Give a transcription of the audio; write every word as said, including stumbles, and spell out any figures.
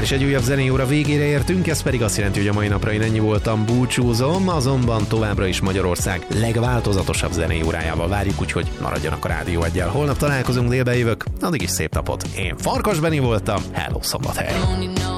is egy újabb zenei óra végére értünk, ez pedig azt jelenti, hogy a mai napra én ennyi voltam, búcsúzom, azonban továbbra is Magyarország legváltozatosabb zenei órájával várjuk, úgyhogy maradjanak a Rádió Eggyel. Holnap találkozunk, délbe jövök, addig is szép napot. Én Farkas Benni voltam, hello Szombathely!